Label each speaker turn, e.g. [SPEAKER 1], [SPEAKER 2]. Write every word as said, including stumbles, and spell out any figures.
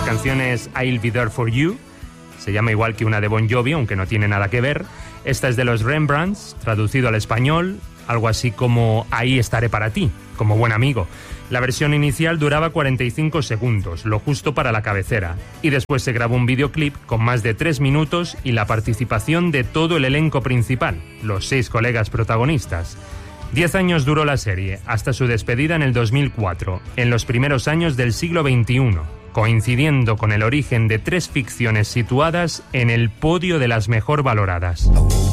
[SPEAKER 1] canción es I'll Be There For You. Se llama igual que una de Bon Jovi, aunque no tiene nada que ver. Esta es de los Rembrandts, traducido al español, algo así como Ahí estaré para ti, como buen amigo. La versión inicial duraba cuarenta y cinco segundos, lo justo para la cabecera. Y después se grabó un videoclip con más de tres minutos y la participación de todo el elenco principal, los seis colegas protagonistas. Diez años duró la serie, hasta su despedida en el dos mil cuatro, en los primeros años del siglo veintiuno, coincidiendo con el origen de tres ficciones situadas en el podio de las mejor valoradas.